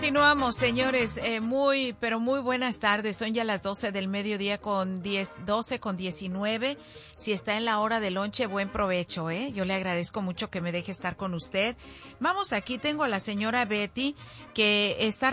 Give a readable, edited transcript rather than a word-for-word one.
Continuamos, señores. Pero muy buenas tardes. Son ya las 12 del mediodía con 12:19. Si está en la hora de lonche, buen provecho, ¿eh? Yo le agradezco mucho que me deje estar con usted. Vamos, aquí tengo a la señora Betty, que está